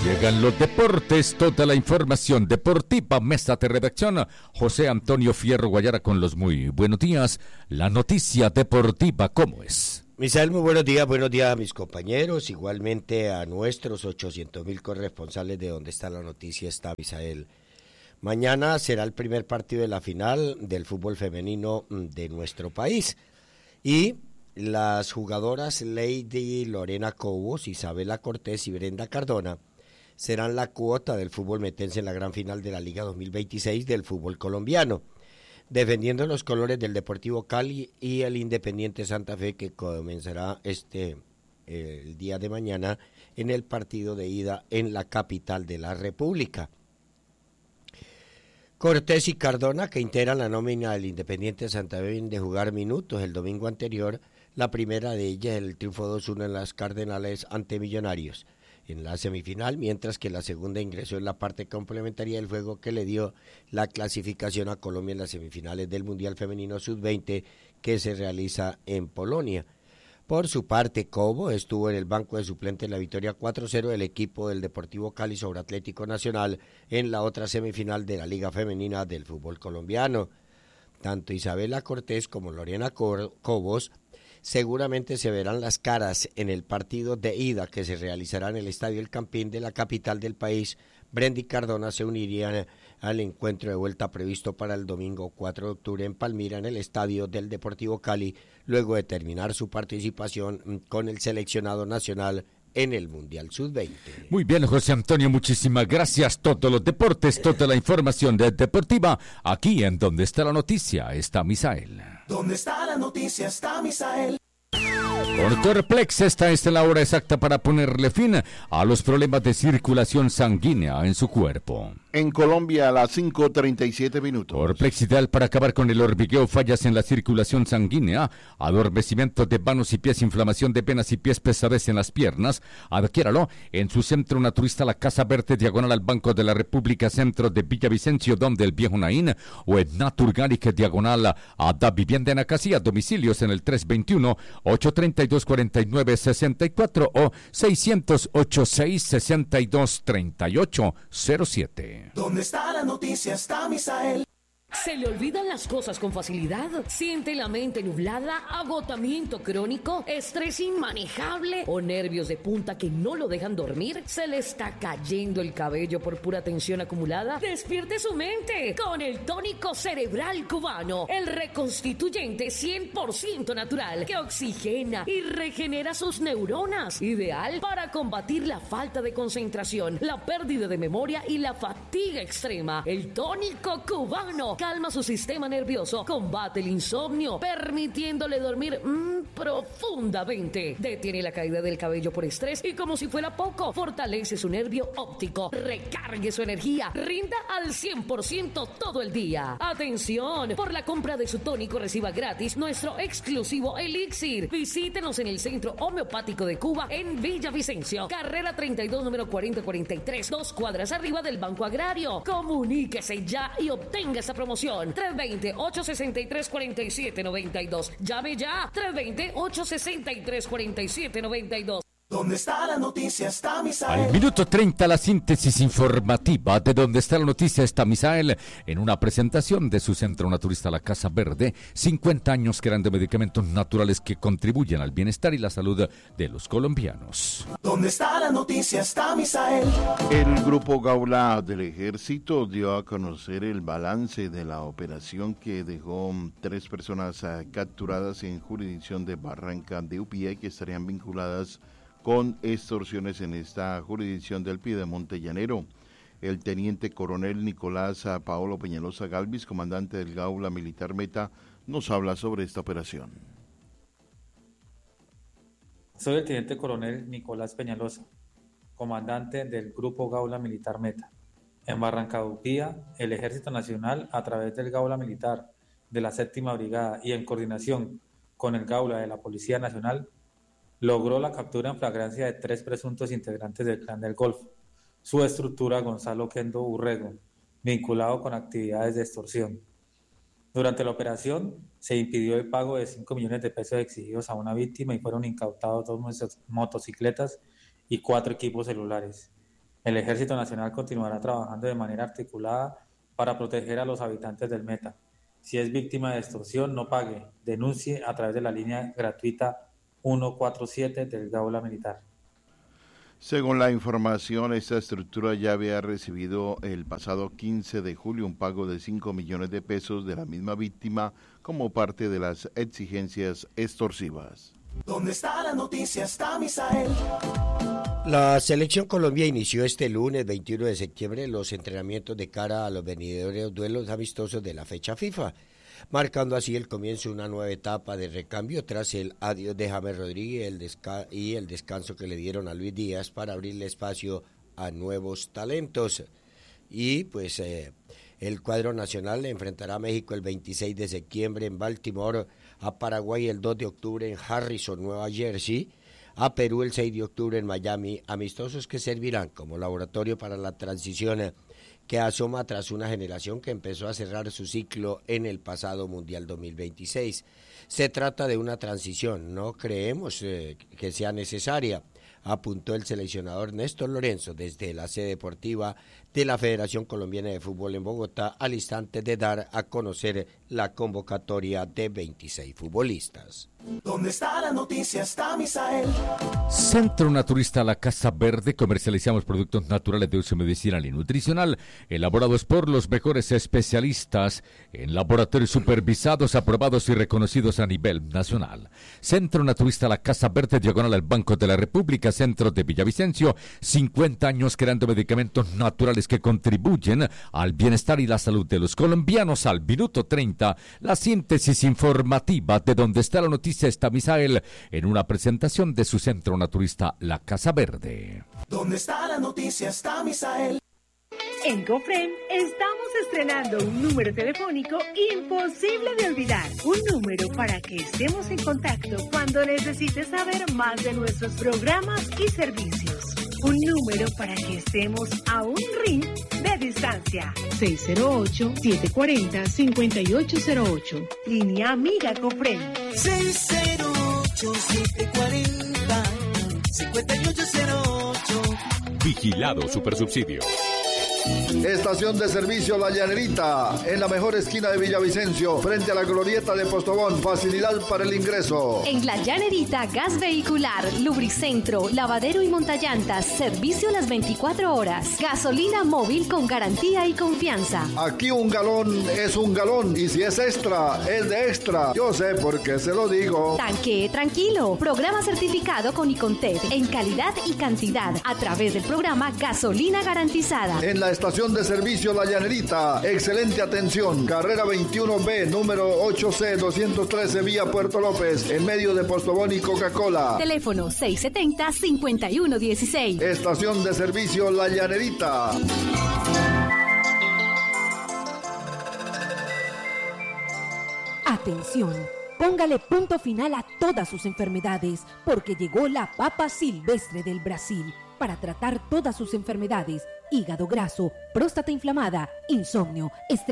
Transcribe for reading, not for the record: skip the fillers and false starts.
Llegan los deportes, toda la información deportiva, mesa de redacción, José Antonio Fierro Guayara con los muy buenos días. La noticia deportiva, ¿cómo es? Misael, muy buenos días a mis compañeros, igualmente a nuestros 800.000 corresponsales de donde está la noticia, está Misael. Mañana será el primer partido de la final del fútbol femenino de nuestro país y las jugadoras Lady Lorena Cobos, Isabela Cortés y Brenda Cardona serán la cuota del fútbol metense en la gran final de la Liga 2026 del fútbol colombiano, defendiendo los colores del Deportivo Cali y el Independiente Santa Fe, que comenzará el día de mañana en el partido de ida en la capital de la República. Cortés y Cardona, que integran la nómina del Independiente Santa Fe, vienen de jugar minutos el domingo anterior, la primera de ellas el triunfo 2-1 en las Cardenales ante Millonarios en la semifinal, mientras que la segunda ingresó en la parte complementaria del juego que le dio la clasificación a Colombia en las semifinales del Mundial Femenino Sub-20 que se realiza en Polonia. Por su parte, Cobo estuvo en el banco de suplentes en la victoria 4-0 del equipo del Deportivo Cali sobre Atlético Nacional en la otra semifinal de la Liga Femenina del fútbol colombiano. Tanto Isabela Cortés como Lorena Cobos seguramente se verán las caras en el partido de ida que se realizará en el Estadio El Campín de la capital del país. Brenda y Cardona se unirían al encuentro de vuelta previsto para el domingo 4 de octubre en Palmira, en el estadio del Deportivo Cali, luego de terminar su participación con el seleccionado nacional en el Mundial Sub-20. Muy bien, José Antonio, muchísimas gracias. Todos los deportes, toda la información deportiva, aquí en Donde está la noticia, está Misael. Donde está la noticia, está Misael. Ortorplex, esta es la hora exacta para ponerle fin a los problemas de circulación sanguínea en su cuerpo. En Colombia a las 5:37. Orplex, ideal para acabar con el hormigueo, fallas en la circulación sanguínea, adormecimiento de manos y pies, inflamación de venas y pies, pesadez en las piernas. Adquiéralo en su centro naturista La Casa Verde, diagonal al Banco de la República, centro de Villavicencio, donde el Viejo Naín, o en Naturganic, diagonal a Da Vivienda en Acasía, domicilios en el 321-832-4964 o 608-662-3807. ¿Dónde está la noticia? Está Misael. ¿Se le olvidan las cosas con facilidad? ¿Siente la mente nublada? ¿Agotamiento crónico? ¿Estrés inmanejable? ¿O nervios de punta que no lo dejan dormir? ¿Se le está cayendo el cabello por pura tensión acumulada? ¡Despierte su mente con el tónico cerebral cubano! El reconstituyente 100% natural que oxigena y regenera sus neuronas. Ideal para combatir la falta de concentración, la pérdida de memoria y la fatiga extrema. El tónico cubano calma su sistema nervioso, combate el insomnio, permitiéndole dormir profundamente. Detiene la caída del cabello por estrés y, como si fuera poco, fortalece su nervio óptico. Recargue su energía, rinda al 100% todo el día. ¡Atención! Por la compra de su tónico reciba gratis nuestro exclusivo elixir. Visítenos en el Centro Homeopático de Cuba en Villavicencio, carrera 32, número 4043, 2 cuadras arriba del Banco Agrario. Comuníquese ya y obtenga esa promoción. 320-863-4792. Llame ya. 320-863-4792. ¿Dónde está la noticia? Está Misael. Al minuto 30, la síntesis informativa de Donde está la noticia, está Misael, en una presentación de su centro naturista La Casa Verde. 50 años creando medicamentos naturales que contribuyen al bienestar y la salud de los colombianos. ¿Dónde está la noticia? Está Misael. El Grupo Gaula del Ejército dio a conocer el balance de la operación que dejó 3 personas capturadas en jurisdicción de Barranca de Upía, que estarían vinculadas con extorsiones en esta jurisdicción del Piedemonte Llanero. El teniente coronel Nicolás Paolo Peñalosa Galvis, comandante del Gaula Militar Meta, nos habla sobre esta operación. Soy el teniente coronel Nicolás Peñalosa, comandante del Grupo Gaula Militar Meta. En Barrancaupía, el Ejército Nacional, a través del Gaula Militar de la 7ª Brigada y en coordinación con el Gaula de la Policía Nacional, logró la captura en flagrancia de 3 presuntos integrantes del Clan del Golfo. Su estructura, Gonzalo Kendo Urrego, vinculado con actividades de extorsión. Durante la operación se impidió el pago de 5 millones de pesos exigidos a una víctima y fueron incautados 2 motocicletas y 4 equipos celulares. El Ejército Nacional continuará trabajando de manera articulada para proteger a los habitantes del Meta. Si es víctima de extorsión, no pague. Denuncie a través de la línea gratuita 147 del Gaula Militar. Según la información, esta estructura ya había recibido el pasado 15 de julio un pago de 5 millones de pesos de la misma víctima como parte de las exigencias extorsivas. ¿Dónde está la noticia? Está Misael. La selección Colombia inició este lunes 21 de septiembre los entrenamientos de cara a los venideros duelos amistosos de la fecha FIFA, marcando así el comienzo de una nueva etapa de recambio tras el adiós de James Rodríguez y el descanso que le dieron a Luis Díaz para abrirle espacio a nuevos talentos. Y pues el cuadro nacional enfrentará a México el 26 de septiembre en Baltimore, a Paraguay el 2 de octubre en Harrison, Nueva Jersey, a Perú el 6 de octubre en Miami, amistosos que servirán como laboratorio para la transición que asoma tras una generación que empezó a cerrar su ciclo en el pasado Mundial 2026. Se trata de una transición, no creemos que sea necesaria, apuntó el seleccionador Néstor Lorenzo desde la sede deportiva de la Federación Colombiana de Fútbol en Bogotá al instante de dar a conocer la convocatoria de 26 futbolistas. ¿Dónde está la noticia? Está Misael. Centro Naturista La Casa Verde. Comercializamos productos naturales de uso medicinal y nutricional, elaborados por los mejores especialistas en laboratorios supervisados, aprobados y reconocidos a nivel nacional. Centro Naturista La Casa Verde, diagonal al Banco de la República, centro de Villavicencio. 50 años creando medicamentos naturales que contribuyen al bienestar y la salud de los colombianos. Al minuto 30, la síntesis informativa de Donde está la noticia está Misael, en una presentación de su Centro Naturista La Casa Verde. ¿Dónde está la noticia? Está Misael. En Cofren estamos estrenando un número telefónico imposible de olvidar. Un número para que estemos en contacto cuando necesites saber más de nuestros programas y servicios. Un número para que estemos a un ring de distancia. 608-740-5808. Línea Amiga Cofren. 608-740-5808. Vigilado Supersubsidio. Estación de servicio La Llanerita, en la mejor esquina de Villavicencio, frente a la glorieta de Postobón. Facilidad para el ingreso. En La Llanerita, gas vehicular, lubricentro, lavadero y montallantas, servicio las 24 horas. Gasolina móvil con garantía y confianza. Aquí un galón es un galón, y si es extra, es de extra. Yo sé por qué se lo digo. Tanque tranquilo. Programa certificado con Icontec en calidad y cantidad a través del programa Gasolina Garantizada. En la estación de servicio La Llanerita, excelente atención. Carrera 21B, número 8C213, vía Puerto López, en medio de Postobón y Coca-Cola. Teléfono 670-5116. Estación de servicio La Llanerita. Atención, póngale punto final a todas sus enfermedades, porque llegó la papa silvestre del Brasil para tratar todas sus enfermedades: hígado graso, próstata inflamada, insomnio, estrés